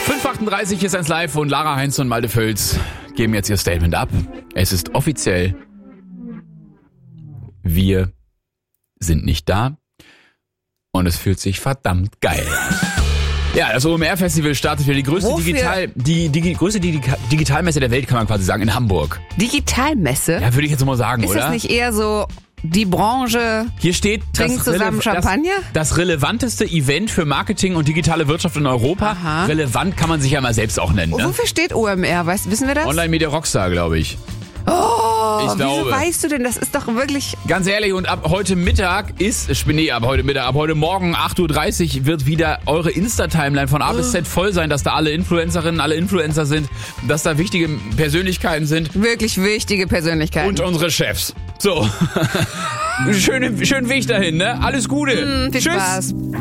5:38 ist 1 Live und Lara Heinz und Malte Völz geben jetzt ihr Statement ab. Es ist offiziell. Wir sind nicht da. Und es fühlt sich verdammt geil an. Ja, das OMR-Festival startet wieder die größte Digitalmesse der Welt, kann man quasi sagen, in Hamburg. Digitalmesse? Ja, würde ich jetzt mal sagen, ist oder? Ist das nicht eher so die Branche? Hier steht trinkt zusammen Champagner? Das relevanteste Event für Marketing und digitale Wirtschaft in Europa. Aha. Relevant kann man sich ja mal selbst auch nennen. Ne? Wofür steht OMR? Wissen wir das? Online Media Rockstar, glaube ich. Oh, ich glaube. Wieso weißt du denn? Das ist doch wirklich... Ganz ehrlich, und ab heute Mittag ab heute Morgen 8:30 Uhr wird wieder eure Insta-Timeline von A bis Z voll sein, dass da alle Influencerinnen, alle Influencer sind, dass da wichtige Persönlichkeiten sind. Wirklich wichtige Persönlichkeiten. Und unsere Chefs. So. Schönen Weg dahin, ne? Alles Gute. Viel Tschüss. Spaß.